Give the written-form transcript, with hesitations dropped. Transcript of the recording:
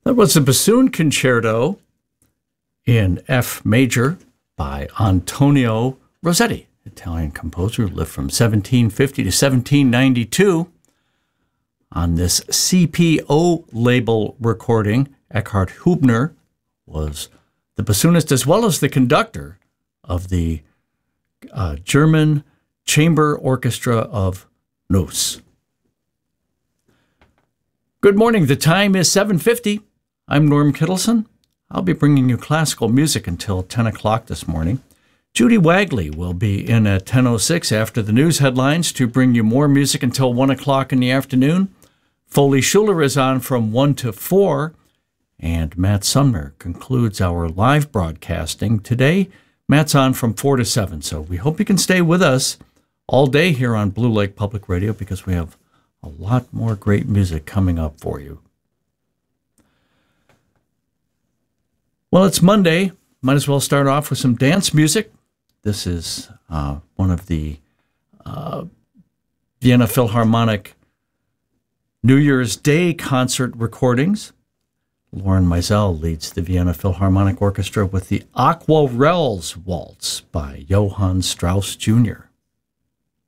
That was the Bassoon Concerto in F major by Antonio Rossetti, Italian composer who lived from 1750 to 1792. On this CPO label recording, Eckhard Hubner was the bassoonist as well as the conductor of the German Chamber Orchestra of Neuss. Good morning. The time is 7:50. I'm Norm Kittleson. I'll be bringing you classical music until 10 o'clock this morning. Judy Wagley will be in at 10:06 after the news headlines to bring you more music until 1 o'clock in the afternoon. Foley Schuler is on from 1 to 4, and Matt Sumner concludes our live broadcasting today. Matt's on from 4 to 7, so we hope you can stay with us all day here on Blue Lake Public Radio because we have a lot more great music coming up for you. Well, it's Monday. Might as well start off with some dance music. This is one of the Vienna Philharmonic New Year's Day concert recordings. Lauren Meisel leads the Vienna Philharmonic Orchestra with the Aquarelles Waltz by Johann Strauss Jr.